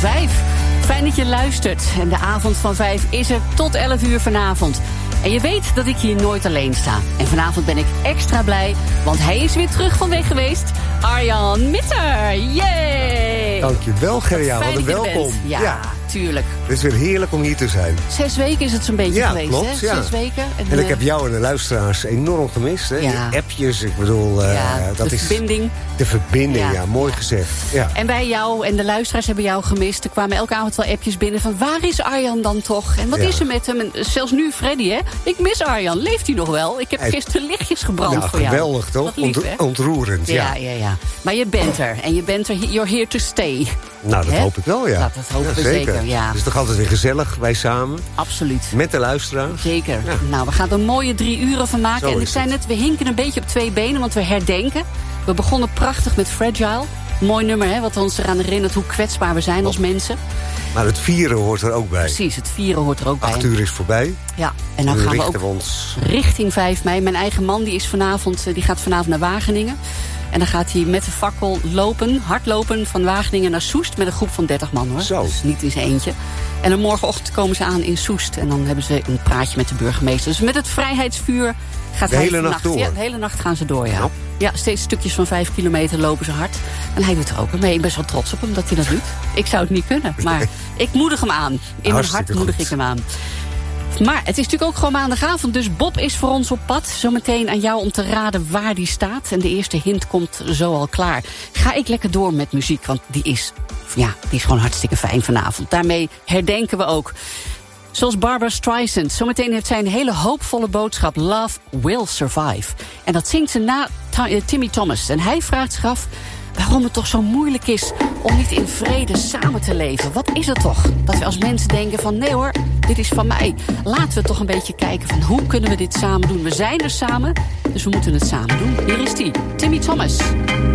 5. Fijn dat je luistert. En de avond van 5 is er tot 11 uur vanavond. En je weet dat ik hier nooit alleen sta. En vanavond ben ik extra blij, want hij is weer terug van weg geweest. Arjan Mitter, yay! Dankjewel, Gerja, wat een welkom. Ja, tuurlijk. Het is weer heerlijk om hier te zijn. 6 weken is het zo'n beetje geweest, klopt, hè? Ja. 6 weken. En ik heb jou en de luisteraars enorm gemist, hè? Ja. Die appjes, ik bedoel, dat de is... verbinding. De verbinding, ja, mooi gezegd. Ja. En wij jou en de luisteraars hebben jou gemist. Er kwamen elke avond wel appjes binnen van waar is Arjan dan toch? En wat is er met hem? En zelfs nu Freddy, hè? Ik mis Arjan. Leeft hij nog wel? Ik heb gisteren lichtjes gebrand voor jou. Geweldig, toch? Ontroerend, ja. Ja. Maar je bent er. En je bent er. You're here to stay. Nou, dat hoop ik wel, ja. Dat hopen we zeker, ja. Het is toch altijd weer gezellig, wij samen. Absoluut. Met de luisteraars. Zeker. Ja. Nou, we gaan er mooie 3 uren van maken. Zo en ik zei net, we hinken een beetje op 2 benen, want we herdenken. We begonnen prachtig met Fragile. Mooi nummer, hè, wat ons eraan herinnert hoe kwetsbaar we zijn als mensen. Maar het vieren hoort er ook bij. Precies, het vieren hoort er ook bij. 8 uur is voorbij. Ja, en dan gaan we ook ons richting 5 mei. Mijn eigen man die gaat vanavond naar Wageningen. En dan gaat hij met de fakkel hardlopen van Wageningen naar Soest met een groep van 30 man, hoor. Zo. Dus niet in zijn eentje. En dan morgenochtend komen ze aan in Soest. En dan hebben ze een praatje met de burgemeester. Dus met het vrijheidsvuur gaat de hij hele nacht door. Ja, de hele nacht gaan ze door, ja. Knap. Ja, steeds stukjes van 5 kilometer lopen ze hard. En hij doet er ook mee. Ik ben zo trots op hem dat hij dat doet. Ik zou het niet kunnen, maar ik moedig hem aan. In mijn hart moedig ik hem aan. Maar het is natuurlijk ook gewoon maandagavond, dus Bob is voor ons op pad. Zometeen aan jou om te raden waar die staat. En de eerste hint komt zo al klaar. Ga ik lekker door met muziek, want die is gewoon hartstikke fijn vanavond. Daarmee herdenken we ook. Zoals Barbara Streisand. Zometeen heeft zij een hele hoopvolle boodschap. Love will survive. En dat zingt ze na Timmy Thomas. En hij vraagt zich af waarom het toch zo moeilijk is om niet in vrede samen te leven. Wat is het toch? Dat we als mensen denken van nee hoor, dit is van mij. Laten we toch een beetje kijken van hoe kunnen we dit samen doen. We zijn er samen, dus we moeten het samen doen. Hier is die, Timmy Thomas.